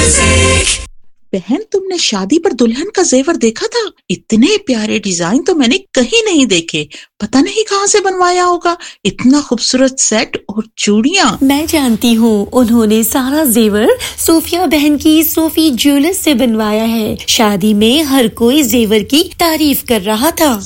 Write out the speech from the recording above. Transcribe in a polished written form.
बहन, तुमने शादी पर दुल्हन का जेवर देखा था? इतने प्यारे डिजाइन तो मैंने कहीं नहीं देखे। पता नहीं कहाँ से बनवाया होगा। इतना खूबसूरत सेट और चूड़ियां। मैं जानती हूँ, उन्होंने सारा जेवर सोफिया बहन की सोफी ज्वेलर्स से बनवाया है। शादी में हर कोई जेवर की तारीफ कर रहा था।